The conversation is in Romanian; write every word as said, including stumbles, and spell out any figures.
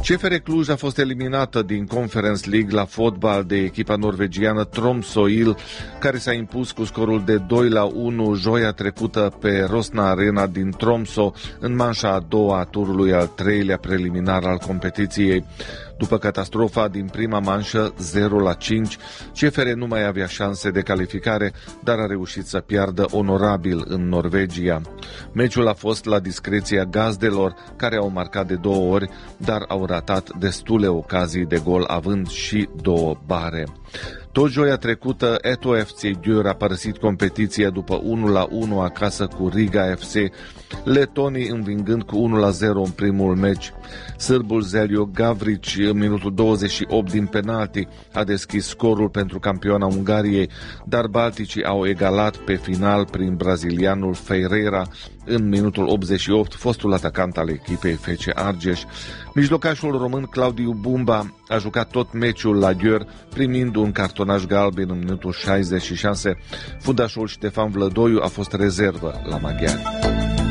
C F R Cluj a fost eliminată din Conference League la fotbal de echipa norvegiană Tromsø, care s-a impus cu scorul de doi la unu joia trecută pe Rosna Arena din Tromsø în manșa a doua a turului al treilea preliminar al competiției. După catastrofa din prima manșă, zero la cinci, C F R nu mai avea șanse de calificare, dar a reușit să piardă onorabil în Norvegia. Meciul a fost la discreția gazdelor, care au marcat de două ori, dar au ratat destule ocazii de gol, având și două bare. Tot joia trecută, Eto F C Győr a părăsit competiția după unu la unu acasă cu Riga F C, letonii învingând cu unu la zero în primul meci. Sârbul Zeljo Gavrici, în minutul douăzeci și opt din penalti, a deschis scorul pentru campioana Ungariei, dar balticii au egalat pe final prin brazilianul Ferreira în minutul optzeci și opt, fostul atacant al echipei F C Argeș. Mijlocașul român Claudiu Bumba a jucat tot meciul la Győr, primind un cartonaj galben în minutul șaizeci și șase. Fundașul Ștefan Vlădoiu a fost rezervă la maghiari.